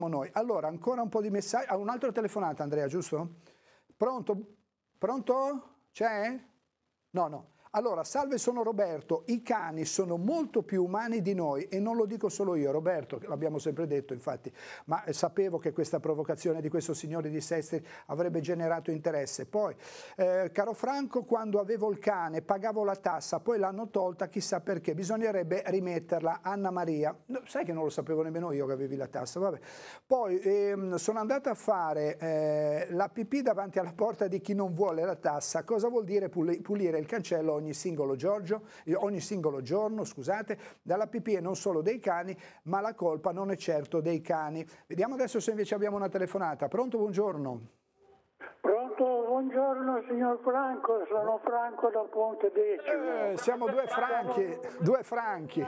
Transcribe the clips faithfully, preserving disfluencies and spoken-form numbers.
noi. Allora, ancora un po' di messaggi. Ah, un altro telefonato, Andrea, giusto? Pronto? Pronto? C'è? No, no. Allora, salve, sono Roberto. I cani sono molto più umani di noi e non lo dico solo io, Roberto, l'abbiamo sempre detto infatti, ma sapevo che questa provocazione di questo signore di Sestri avrebbe generato interesse. Poi, eh, caro Franco, quando avevo il cane pagavo la tassa, poi l'hanno tolta, chissà perché, bisognerebbe rimetterla. Anna Maria, no, sai che non lo sapevo nemmeno io che avevi la tassa, vabbè. Poi ehm, sono andata a fare eh, la pipì davanti alla porta di chi non vuole la tassa. Cosa vuol dire pulire il cancello ogni singolo giorno, ogni singolo giorno, scusate, dalla pipì e non solo dei cani, ma la colpa non è certo dei cani. Vediamo adesso se invece abbiamo una telefonata. Pronto, buongiorno. Pronto, buongiorno signor Franco, sono Franco da Ponte Decimo. Eh, siamo due franchi, due franchi.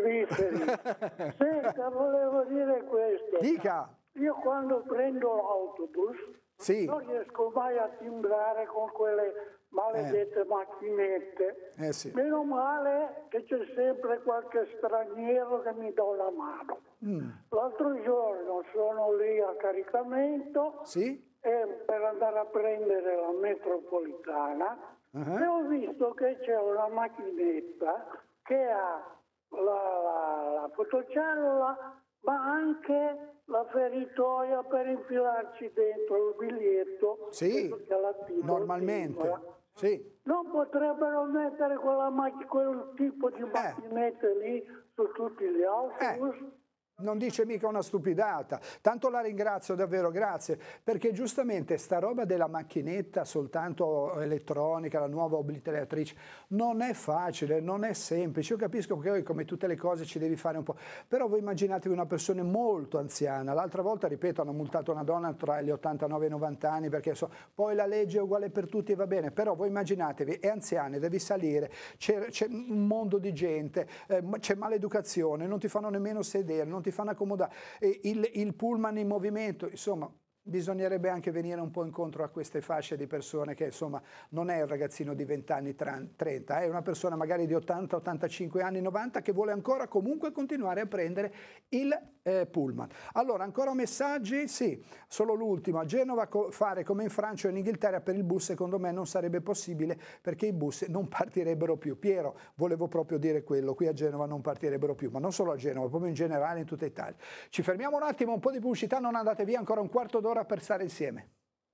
Senta, volevo dire questo. Dica. Io quando prendo l'autobus sì. non riesco mai a timbrare con quelle maledette eh. macchinette. Eh sì. Meno male che c'è sempre qualche straniero che mi dà una mano. Mm. L'altro giorno sono lì a caricamento sì? e per andare a prendere la metropolitana uh-huh. e ho visto che c'è una macchinetta che ha la, la, la fotocellula ma anche la feritoia per infilarci dentro il biglietto. Sì, normalmente. Sì. Non potrebbero mettere quella mac- quel tipo di macchinette eh. lì su tutti gli autobus? Eh. Non dice mica una stupidata, tanto la ringrazio davvero, grazie, perché giustamente sta roba della macchinetta soltanto elettronica, la nuova obliteratrice, non è facile, non è semplice. Io capisco che come tutte le cose ci devi fare un po', però voi immaginatevi una persona molto anziana. L'altra volta, ripeto, hanno multato una donna tra gli ottantanove e i novanta anni perché so, poi la legge è uguale per tutti e va bene, però voi immaginatevi, è anziana, devi salire, c'è, c'è un mondo di gente, eh, c'è maleducazione, non ti fanno nemmeno sedere, non ti fanno accomodare, il, il pullman in movimento, insomma bisognerebbe anche venire un po' incontro a queste fasce di persone che insomma non è un ragazzino di venti anni, trenta, è una persona magari di ottanta, ottantacinque anni, novanta che vuole ancora comunque continuare a prendere il eh, pullman. Allora ancora messaggi? Sì, solo l'ultimo. A Genova co- fare come in Francia o in Inghilterra per il bus secondo me non sarebbe possibile perché i bus non partirebbero più. Piero, volevo proprio dire quello, qui a Genova non partirebbero più, ma non solo a Genova, proprio in generale in tutta Italia. Ci fermiamo un attimo, un po' di pubblicità, non andate via, ancora un quarto d'ora per stare insieme.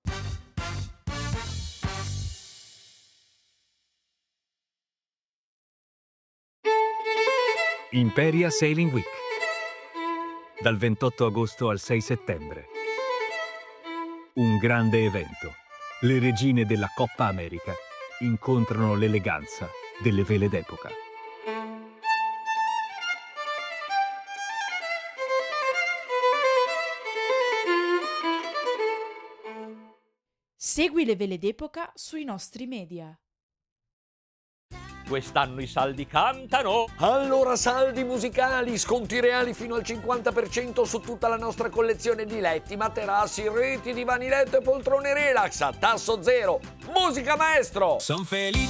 Imperia Sailing Week dal ventotto agosto al sei settembre. Un grande evento. Le regine della Coppa America incontrano l'eleganza delle vele d'epoca. Segui le vele d'epoca sui nostri media. Quest'anno i saldi cantano! Allora saldi musicali, sconti reali fino al cinquanta per cento su tutta la nostra collezione di letti, materassi, reti, divani letto e poltrone relax a tasso zero. Musica maestro! Son felice